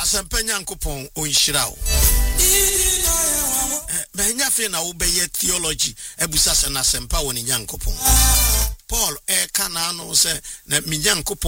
Asempa Nyankopɔn onhyira wo. Benya fe na wo beye theology ebusa se na asempa wo ni Nyankopɔn. Paul kana no se na mi Nyankopɔn